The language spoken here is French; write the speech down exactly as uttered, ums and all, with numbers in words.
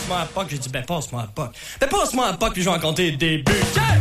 passe-moi un poc. J'ai dit, ben, passe-moi un poc. Ben, passe-moi un poc, puis je vais en compter des buts. Yeah!